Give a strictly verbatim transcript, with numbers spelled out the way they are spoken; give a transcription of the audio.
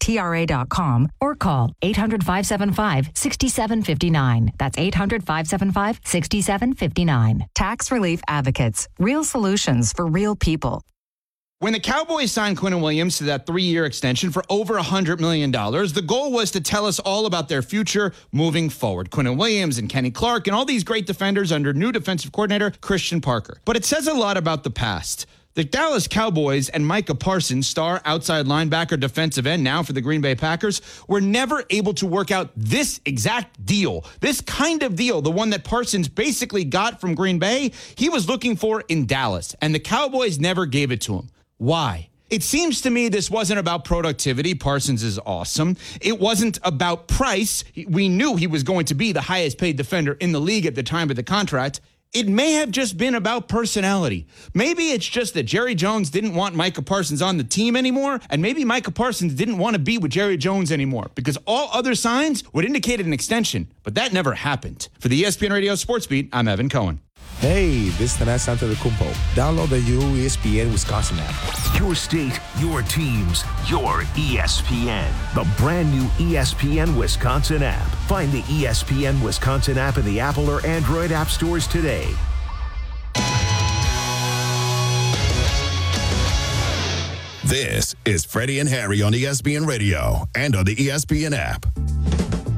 T R A dot com or call eight hundred, five seven five, six seven five nine. That's eight hundred, five seven five, six seven five nine. Tax Relief Advocates. Real solutions for real people. When the Cowboys signed Quinnen Williams to that three-year extension for over one hundred million dollars, the goal was to tell us all about their future moving forward. Quinnen Williams and Kenny Clark and all these great defenders under new defensive coordinator Christian Parker. But it says a lot about the past. The Dallas Cowboys and Micah Parsons, star outside linebacker defensive end now for the Green Bay Packers, were never able to work out this exact deal. This kind of deal, the one that Parsons basically got from Green Bay, he was looking for in Dallas, and the Cowboys never gave it to him. Why? It seems to me this wasn't about productivity. Parsons is awesome. It wasn't about price. We knew he was going to be the highest paid defender in the league at the time of the contract. It may have just been about personality. Maybe it's just that Jerry Jones didn't want Micah Parsons on the team anymore, and maybe Micah Parsons didn't want to be with Jerry Jones anymore, because all other signs would indicate an extension, but that never happened. For the E S P N Radio Sports Beat, I'm Evan Cohen. Hey, this is Tanas Antetokounmpo. Download the new E S P N Wisconsin app. Your state, your teams, your E S P N. The brand new E S P N Wisconsin app. Find the E S P N Wisconsin app in the Apple or Android app stores today. This is Freddie and Harry on E S P N Radio and on the E S P N app.